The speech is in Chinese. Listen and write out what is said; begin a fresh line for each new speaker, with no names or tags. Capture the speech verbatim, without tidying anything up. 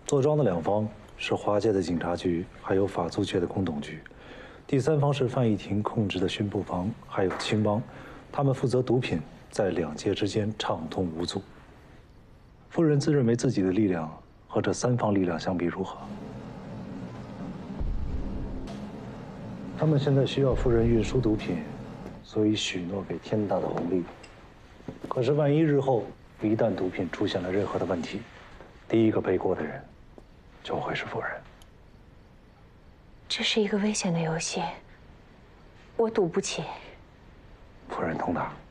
坐庄的两方是华界的警察局，还有法租界的宫董局。第三方是范逸庭控制的巡捕房，还有青帮，他们负责毒品在两界之间畅通无阻。夫人自认为自己的力量和这三方力量相比如何？他们现在需要夫人运输毒品，所以许诺给天大的红利。可是万一日后一旦毒品出现了任何的问题，第一个背锅的人就会是夫人。
这是一个危险的游戏，我赌不起。
夫人通达。